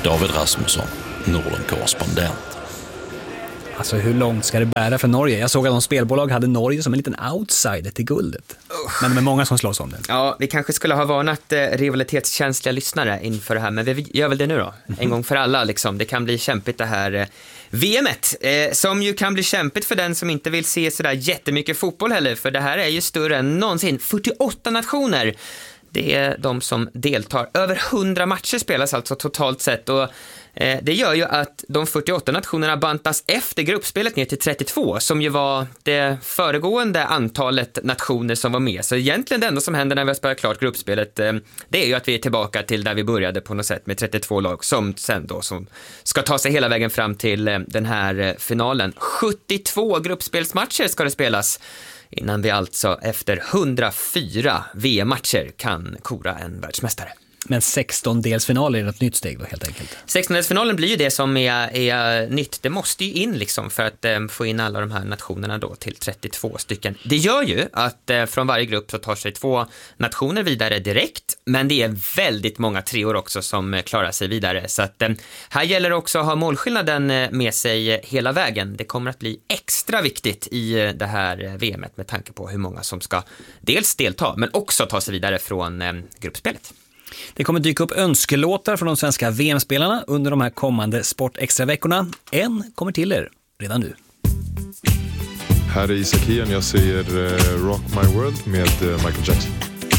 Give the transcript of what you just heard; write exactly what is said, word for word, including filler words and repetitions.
David Rasmusson, Norden-korrespondent. Alltså hur långt ska det bära för Norge? Jag såg att de spelbolag hade Norge som en liten outsider till guldet. Usch. Men det är många som slåss om det. Ja, vi kanske skulle ha varnat eh, rivalitetskänsliga lyssnare inför det här, men vi gör väl det nu då. En gång för alla liksom. Det kan bli kämpigt det här eh, V M-et, eh, som ju kan bli kämpigt för den som inte vill se sådär jättemycket fotboll heller, för det här är ju större än någonsin. fyrtioåtta nationer. Det är de som deltar. Över hundra matcher spelas alltså totalt sett, och eh, det gör ju att de fyrtioåtta nationerna bantas efter gruppspelet ner till trettiotvå, som ju var det föregående antalet nationer som var med. Så egentligen det enda som händer när vi har spelat klart gruppspelet, eh, det är ju att vi är tillbaka till där vi började på något sätt med trettiotvå lag som sen då som ska ta sig hela vägen fram till eh, den här eh, finalen. sjuttiotvå gruppspelsmatcher ska det spelas innan vi alltså efter hundrafyra V M-matcher kan kora en världsmästare. Men sexton-delsfinal är ett nytt steg då helt enkelt. sexton-delsfinalen blir ju det som är, är nytt. Det måste ju in liksom för att eh, få in alla de här nationerna då till trettiotvå stycken. Det gör ju att eh, från varje grupp så tar sig två nationer vidare direkt, men det är väldigt många treor också som eh, klarar sig vidare. Så att eh, här gäller det också att ha målskillnaden eh, med sig eh, hela vägen. Det kommer att bli extra viktigt i eh, det här eh, V M-et med tanke på hur många som ska dels delta men också ta sig vidare från eh, gruppspelet. Det kommer dyka upp önskelåtar från de svenska V M-spelarna under de här kommande sportextraveckorna. En kommer till er redan nu. Här är Isakian, jag säger uh, Rock My World med uh, Michael Jackson.